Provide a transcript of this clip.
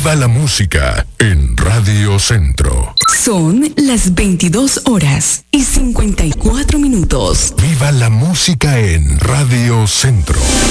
Viva la música en Radio Centro. Son las 22:54. Viva la música en Radio Centro.